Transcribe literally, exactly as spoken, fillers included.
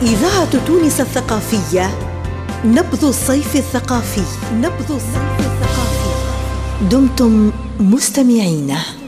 إذاعة تونس الثقافية، نبض الصيف الثقافي، نبض الصيف الثقافي. دمتم مستمعين.